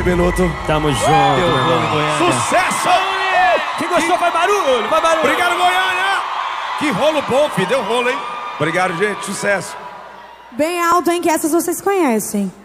Obrigado, Beloto. Tamo junto, meu irmão. Sucesso! Quem gostou, vai barulho, vai barulho. Obrigado, Goiânia! Que rolo bom, filho. Deu rolo, hein? Obrigado, gente. Sucesso. Bem alto, hein? Que essas vocês conhecem.